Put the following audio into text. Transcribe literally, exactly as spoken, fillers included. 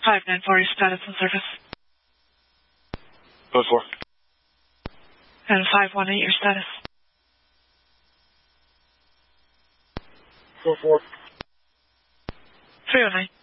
five nine four, your status and service. Code four. And five one eight, your status. Four four. three oh nine.